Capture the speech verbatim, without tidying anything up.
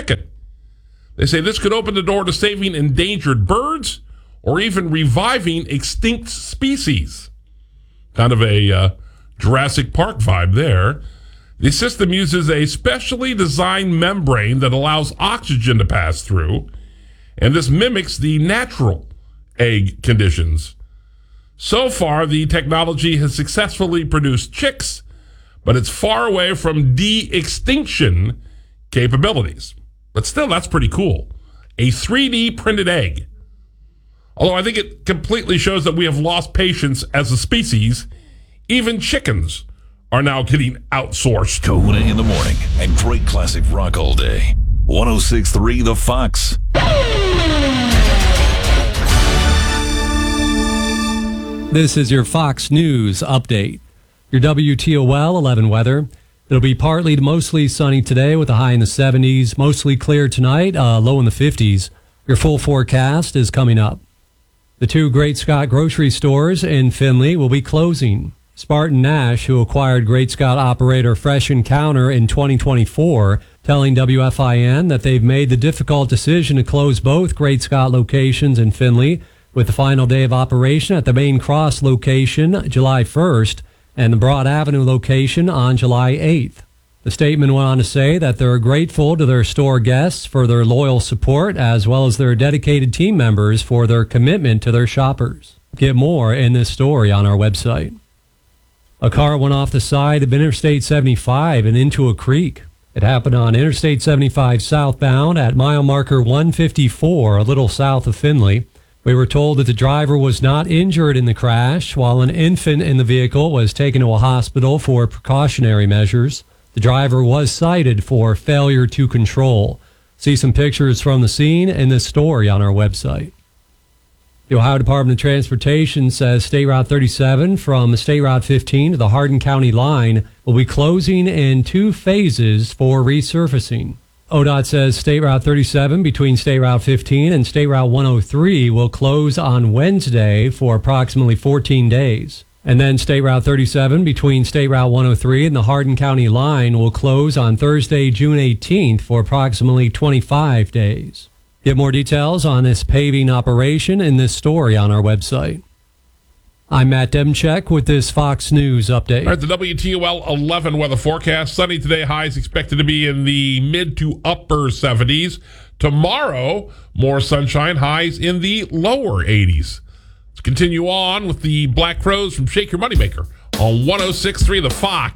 chicken. They say this could open the door to saving endangered birds or even reviving extinct species. Kind of a uh, Jurassic Park vibe there. The system uses a specially designed membrane that allows oxygen to pass through, and this mimics the natural egg conditions. So far, the technology has successfully produced chicks, but it's far away from de-extinction capabilities. But still, that's pretty cool. A three D printed egg. Although I think it completely shows that we have lost patience as a species. Even chickens are now getting outsourced. Kahuna in the morning and great classic rock all day. one oh six point three The Fox. This is your Fox News update. Your W T O L eleven weather. It'll be partly to mostly sunny today with a high in the seventies. Mostly clear tonight, uh, low in the fifties. Your full forecast is coming up. The two Great Scott grocery stores in Findlay will be closing. Spartan Nash, who acquired Great Scott operator Fresh Encounter in twenty twenty-four, telling W F I N that they've made the difficult decision to close both Great Scott locations in Findlay, with the final day of operation at the Main Cross location July first and the Broad Avenue location on July eighth. The statement went on to say that they're grateful to their store guests for their loyal support as well as their dedicated team members for their commitment to their shoppers. Get more in this story on our website. A car went off the side of Interstate seventy-five and into a creek. It happened on Interstate seventy-five southbound at mile marker one fifty-four, a little south of Findlay. We were told that the driver was not injured in the crash, while an infant in the vehicle was taken to a hospital for precautionary measures. The driver was cited for failure to control. See some pictures from the scene in this story on our website. The Ohio Department of Transportation says State Route thirty-seven from State Route fifteen to the Hardin County line will be closing in two phases for resurfacing. O D O T says State Route thirty-seven between State Route fifteen and State Route one oh three will close on Wednesday for approximately fourteen days. And then State Route thirty-seven between State Route one oh three and the Hardin County line will close on Thursday, June eighteenth for approximately twenty-five days. Get more details on this paving operation in this story on our website. I'm Matt Demchek with this Fox News update. All right, the W T O L eleven weather forecast. Sunny today, highs expected to be in the mid to upper seventies. Tomorrow, more sunshine, highs in the lower eighties. Let's continue on with the Black Crowes from Shake Your Moneymaker on one oh six point three The Fox.